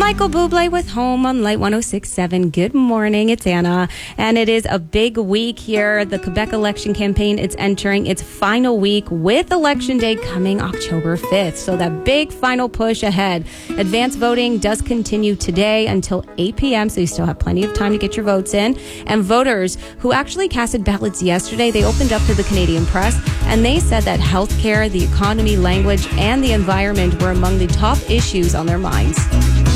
Michael Bublé with Home on Light 106.7. Good morning, it's Anna. And it is a big week here. The Quebec election campaign, it's entering its final week with Election Day coming October 5th. So that big final push ahead. Advance voting does continue today until 8 p.m., so you still have plenty of time to get your votes in. And voters who actually casted ballots yesterday, they opened up to the Canadian press, and they said that healthcare, the economy, language, and the environment were among the top issues on their minds.